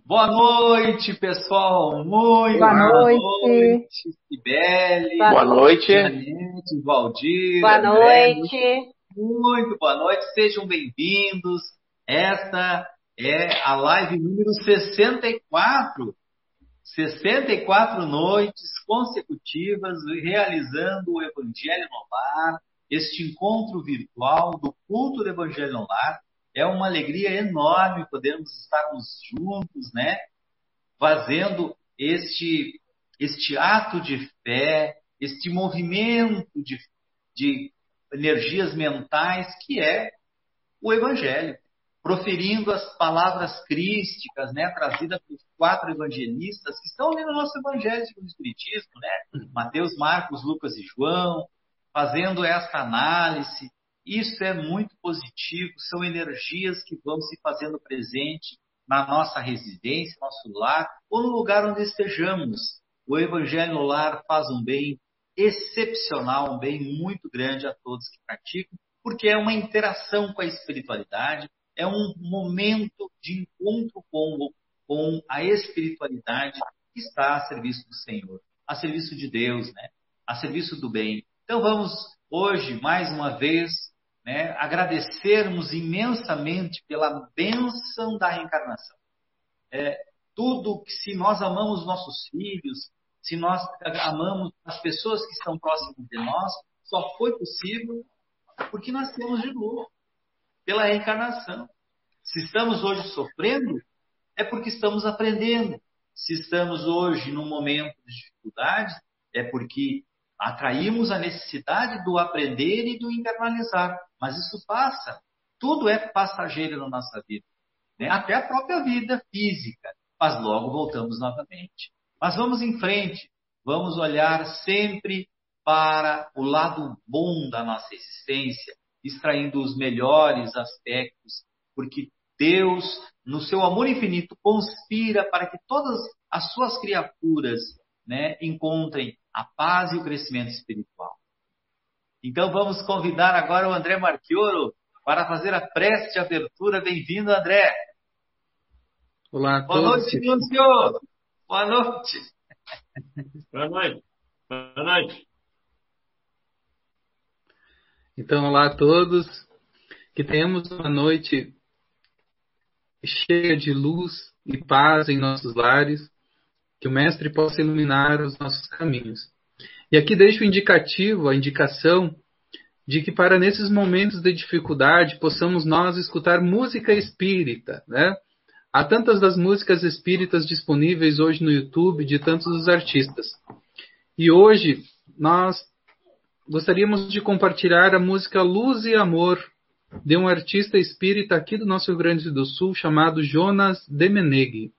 Boa noite, pessoal. Muito Boa boa noite. noite, Cibele. Boa noite. Janete, Valdir, Boa André. noite. Muito boa noite. Sejam bem-vindos. Esta é a live número 64. 64 noites consecutivas realizando o Evangelho no Lar. Este encontro virtual do culto do Evangelho no Lar. É uma alegria enorme podermos estarmos juntos, né? Fazendo este ato de fé, este movimento de energias mentais que é o Evangelho. Proferindo as palavras crísticas, né? Trazidas pelos 4 evangelistas que estão ali no nosso Evangelho do Espiritismo, né? Mateus, Marcos, Lucas e João, fazendo essa análise. Isso é muito positivo, são energias que vão se fazendo presente na nossa residência, nosso lar, ou no lugar onde estejamos. O Evangelho no Lar faz um bem excepcional, um bem muito grande a todos que praticam, porque é uma interação com a espiritualidade, é um momento de encontro com a espiritualidade que está a serviço do Senhor, a serviço de Deus, né? A serviço do bem. Então vamos hoje, mais uma vez, né, agradecermos imensamente pela bênção da reencarnação. Tudo que, se nós amamos nossos filhos, se nós amamos as pessoas que estão próximas de nós, só foi possível porque nascemos de novo, pela reencarnação. Se estamos hoje sofrendo, é porque estamos aprendendo. Se estamos hoje num momento de dificuldade, é porque atraímos a necessidade do aprender e do internalizar. Mas isso passa. Tudo é passageiro na nossa vida, né? Até a própria vida física. Mas logo voltamos novamente. Mas vamos em frente. Vamos olhar sempre para o lado bom da nossa existência, extraindo os melhores aspectos, porque Deus, no seu amor infinito, conspira para que todas as suas criaturas, né, encontrem a paz e o crescimento espiritual. Então vamos convidar agora o André Marchioro para fazer a prece de abertura. Bem-vindo, André. Olá a Boa todos. noite, Lúcio. Boa noite. Boa noite. Boa noite. Então, olá a todos. Que tenhamos uma noite cheia de luz e paz em nossos lares. Que o Mestre possa iluminar os nossos caminhos. E aqui deixo o indicativo, a indicação de que para nesses momentos de dificuldade possamos nós escutar música espírita, né? Há tantas das músicas espíritas disponíveis hoje no YouTube de tantos dos artistas. E hoje nós gostaríamos de compartilhar a música Luz e Amor de um artista espírita aqui do nosso Rio Grande do Sul chamado Jonas de Meneghe.